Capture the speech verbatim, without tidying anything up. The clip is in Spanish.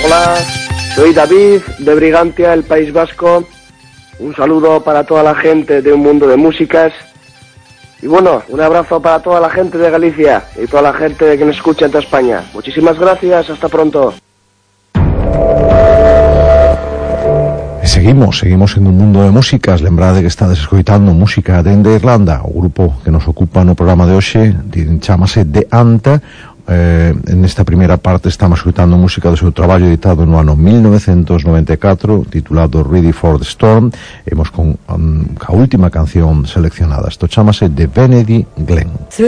Hola, soy David de Brigantia, el País Vasco. Un saludo para toda la gente de Un Mundo de Músicas. Y bueno, un abrazo para toda la gente de Galicia y toda la gente que nos escucha en toda España. Muchísimas gracias, hasta pronto. Seguimos, seguimos en Un Mundo de Músicas. Lembrade que estades escoitando música dende Irlanda. O grupo que nos ocupa no programa de hoxe chámase The Anta. Eh, en esta primeira parte estamos escutando música do seu traballo editado no ano mil novecentos noventa e catro, titulado Ready for the Storm. Hemos con um, a última canción seleccionada. Isto chámase The Benedy Glen.